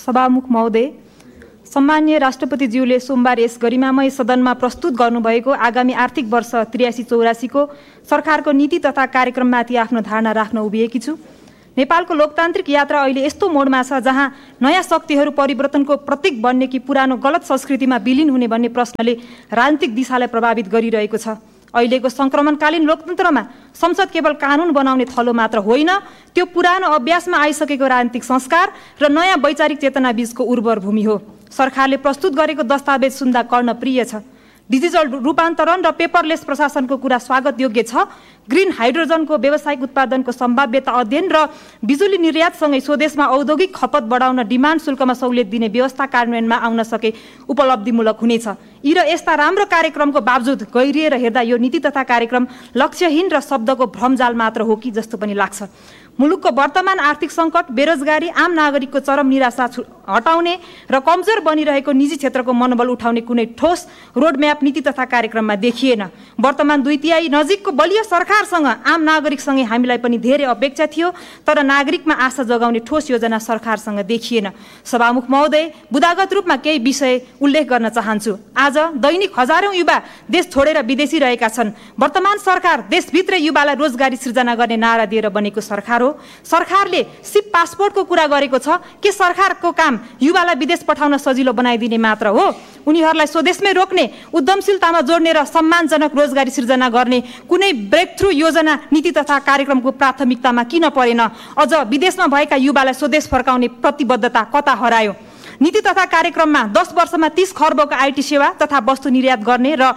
सभामुख महोदय, सम्माननीय राष्ट्रपतिज्यूले सोमबार यस गरिमामय सदनमा प्रस्तुत गर्नुभएको आगामी आर्थिक वर्ष 83-84 को सरकारको नीति तथा कार्यक्रममाथि आफ्नो धारणा राख्न उभिएकी छु। नेपालको लोकतान्त्रिक यात्रा अहिले यस्तो मोडमा छ जहाँ नयाँ शक्तिहरू परिवर्तनको प्रतीक बन्ने कि पुरानो गलत संस्कृतिमा विलीन हुने भन्ने प्रश्नले राजनीतिक दिशालाई प्रभावित गरिरहेको छ। अहिलेको संक्रमणकालीन लोकतन्त्रमा संसद केवल कानुन बनाउने थलो मात्र होइन, त्यो पुरानो अभ्यासमा आइसकेको राजनीतिक संस्कार र नयाँ वैचारिक चेतना बीचको उर्वर भूमि हो। सरकारले प्रस्तुत गरेको दस्तावेज सुन्दा कर्णप्रिय छ। डिजिटल रूपान्तरण र पेपरलेस प्रशासनको कुरा स्वागत योग्य छ। ग्रीन हाइड्रोजनको व्यावसायिक उत्पादनको सम्भाव्यता अध्ययन र बिजुली निर्यातसँगै स्वदेशमा औद्योगिक खपत बढाउन डिमान्ड शुल्कमा सहुलियत दिने व्यवस्था कार्यान्वयनमा आउन सके उपलब्धिमूलक हुनेछ। यी र यस्ता राम्रो कार्यक्रमको बावजुद गहिरिएर हेर्दा यो नीति तथा कार्यक्रम लक्ष्यहीन र शब्दको भ्रमजाल मात्र हो कि जस्तो पनि लाग्छ। मुलुकको वर्तमान आर्थिक सङ्कट, बेरोजगारी, आम नागरिकको चरम निराशा हटाउने र कमजोर बनिरहेको निजी क्षेत्रको मनोबल उठाउने कुनै ठोस रोडम्याप नीति तथा कार्यक्रममा देखिएन। वर्तमान 2 तिहाई नजिकको बलियो सरकारसँग आम नागरिकसँगै हामीलाई पनि धेरै अपेक्षा थियो, तर नागरिकमा आशा जगाउने ठोस योजना सरकारसँग देखिएन। सभामुख महोदय, बुदागत रूपमा केही विषय उल्लेख गर्न चाहन्छु। आज दैनिक हजारौं युवा देश छोडेर विदेशी रहेका छन्। वर्तमान सरकार देशभित्रै युवालाई रोजगारी सृजना गर्ने नारा दिएर बनेको सरकार हो। सरकारले सिप पासपोर्टको कुरा गरेको छ के सरकारको काम युवालाई विदेश पठाउन सजिलो बनाइदिने मात्र हो? उनीहरूलाई स्वदेशमै रोक्ने, उद्यमशीलतामा जोड्ने र सम्मानजनक रोजगारी सृजना गर्ने कुनै ब्रेक थ्रु योजना नीति तथा कार्यक्रमको प्राथमिकतामा किन परेन? अझ विदेशमा भएका युवालाई स्वदेश फर्काउने प्रतिबद्धता कता हरायो? नीति तथा कार्यक्रममा 10 वर्षमा 30 खर्बको आईटी सेवा तथा वस्तु निर्यात गर्ने र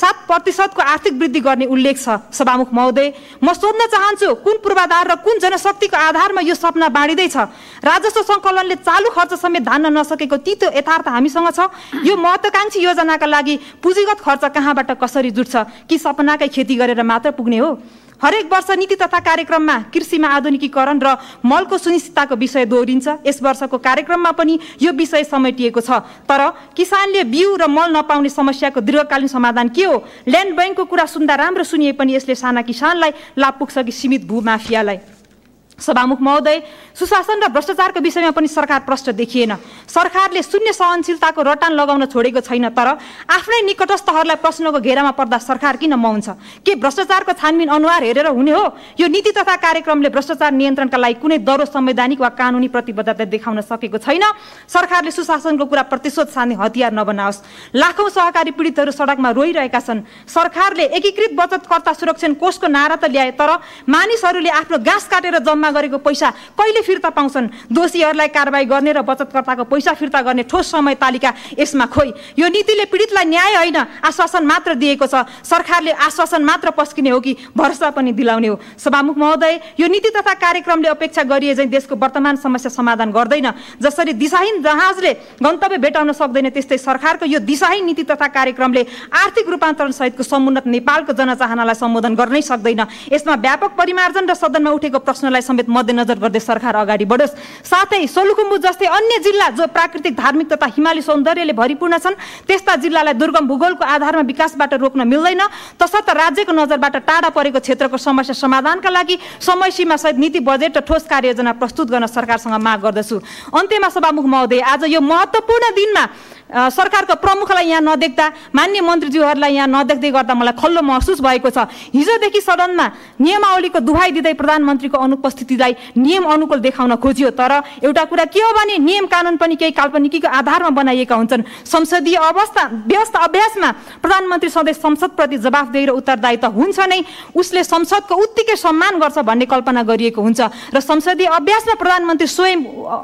7% आर्थिक वृद्धि गर्ने उल्लेख छ। सभामुख महोदय, म सोध्न चाहन्छु, कुन पूर्वाधार र कुन जनशक्तिको आधारमा यो सपना बाँडिँदैछ? राजस्व सङ्कलनले चालु खर्च समेत धान्न नसकेको तीतो यथार्थ हामीसँग छ। यो महत्त्वाकांक्षी योजनाका लागि पुँजीगत खर्च कहाँबाट कसरी जुट्छ कि सपनाकै खेती गरेर मात्र पुग्ने हो? हरेक वर्ष नीति तथा कार्यक्रममा कृषिमा आधुनिकीकरण र मलको सुनिश्चितताको विषय दोहोरिन्छ। यस वर्षको कार्यक्रममा पनि यो विषय समेटिएको छ, तर किसानले बिउ र मल नपाउने समस्याको दीर्घकालीन समाधान के हो? ल्यान्ड बैंकको कुरा सुन्दा राम्रो सुनिए पनि यसले साना किसानलाई लाभ पुग्छ कि सीमित भूमाफियालाई? सभामुख महोदय, सुशासन र भ्रष्टाचारको विषयमा पनि सरकार प्रष्ट देखिएन। सरकारले शून्य सहनशीलताको रटान लगाउन छोडेको छैन, तर आफ्नै निकटस्थहरूलाई प्रश्नको घेरामा पर्दा सरकार किन मौन छ? के भ्रष्टाचारको छानबिन अनुहार हेरेर हुने हो? यो नीति तथा कार्यक्रमले भ्रष्टाचार नियन्त्रणका लागि कुनै दरो संवैधानिक वा कानुनी प्रतिबद्धता देखाउन सकेको छैन। सरकारले सुशासनको कुरा प्रतिशोध सार्ने हतियार नबनाओस्। लाखौं सहकारी पीडितहरू सडकमा रोइरहेका छन्। सरकारले एकीकृत बचतकर्ता सुरक्षण कोषको नारा त ल्याए, तर मानिसहरूले आफ्नो घाँस काटेर जम्मा गरेको पैसा कहिले फिर्ता पाउँछन्? दोषीहरूलाई कारबाही गर्ने र बचतकर्ताको पैसा फिर्ता गर्ने ठोस समय तालिका यसमा खोइ। यो नीतिले पीडितलाई न्याय होइन, आश्वासन मात्र दिएको छ। सरकारले आश्वासन मात्र पस्किने हो कि भरोसा पनि दिलाउने हो? सभामुख महोदय, यो नीति तथा कार्यक्रमले अपेक्षा गरिए चाहिँ देशको वर्तमान समस्या समाधान गर्दैन। जसरी दिशाहीन जहाजले गन्तव्य भेटाउन सक्दैन, त्यस्तै सरकारको यो दिशाहीन नीति तथा कार्यक्रमले आर्थिक रूपान्तरण सहितको समुन्नत नेपालको जनचाहनालाई सम्बोधन गर्नै सक्दैन। यसमा व्यापक परिमार्जन र सदनमा उठेको प्रश्नलाई समेत मध्यनजर गर्दै सरकार अगाडि बढोस्। साथै सोलुखुम्बु जस्तै अन्य जिल्ला जो प्राकृतिक, धार्मिक तथा हिमाली सौन्दर्यले भरिपूर्ण छन्, त्यस्ता जिल्लालाई दुर्गम भूगोलको आधारमा विकासबाट रोक्न मिल्दैन। तसर्थ राज्यको नजरबाट टाढा परेको क्षेत्रको समस्या समाधानका लागि समयसीमा सहित नीति, बजेट र ठोस कार्ययोजना प्रस्तुत गर्न सरकारसँग माग गर्दछु। अन्त्यमा सभामुख महोदय, आज यो महत्त्वपूर्ण दिनमा सरकारको प्रमुखलाई यहाँ नदेख्दा, मान्य मन्त्रीज्यूहरूलाई यहाँ नदेख्दै गर्दा मलाई खल्लो महसुस भएको छ। हिजोदेखि सदनमा नियमावलीको दुहाई दिँदै प्रधानमन्त्रीको अनुपस्थितिलाई नियम अनुकूल देखाउन खोजियो, तर एउटा कुरा के हो भने नियम कानुन पनि केही काल्पनिकीको आधारमा बनाइएका हुन्छन्। संसदीय व्यवस्था अभ्यासमा प्रधानमन्त्री सधैँ संसदप्रति जवाफदेही र उत्तरदायित्व हुन्छ नै, उसले संसदको उत्तिकै सम्मान गर्छ भन्ने कल्पना गरिएको हुन्छ र संसदीय अभ्यासमा प्रधानमन्त्री स्वयं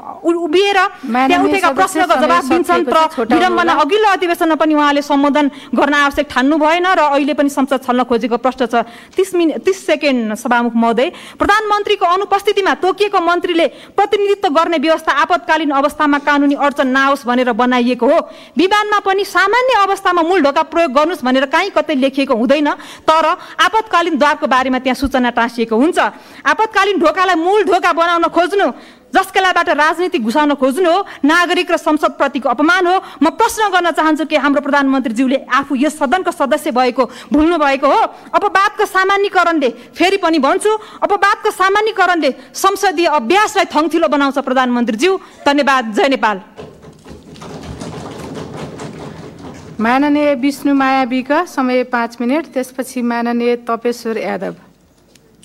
उभिएर त्यहाँ उठेका प्रश्नको जवाफ दिन्छन्। तर विडम्बना अघिल्लो अधिवेशनमा पनि उहाँले सम्बोधन गर्न आवश्यक ठान्नु भएन र अहिले पनि संसद छल्न खोजेको प्रश्न छ। 30 सेकेन्ड सभामुख महोदय, प्रधानमन्त्रीको अनुपस्थितिमा तोकिएको मन्त्रीले प्रतिनिधित्व गर्ने व्यवस्था आपतकालीन अवस्थामा कानुनी अडचन नआओस् भनेर बनाइएको हो। विधानमा पनि सामान्य अवस्थामा मूल ढोका प्रयोग गर्नुस् भनेर कहीँ कतै लेखिएको हुँदैन, तर आपतकालीन द्वारको बारेमा त्यहाँ सूचना टाँसिएको हुन्छ। आपतकालीन ढोकालाई मूल ढोका बनाउन खोज्नु जसकाबाट राजनीतिक घुसाउन खोज्नु हो, नागरिक र संसदप्रतिको अपमान हो। म प्रश्न गर्न चाहन्छु कि हाम्रो प्रधानमन्त्रीज्यूले आफू यस सदनको सदस्य भएको भुल्नु भएको हो? अपवादको सामान्यकरणले, फेरि पनि भन्छु, अपवादको सामान्यकरणले संसदीय अभ्यासलाई थङथिलो बनाउँछ प्रधानमन्त्रीज्यू। धन्यवाद। जय नेपाल। माननीय विष्णुमाया विक, समय 5 मिनट। त्यसपछि माननीय तपेश्वर यादव।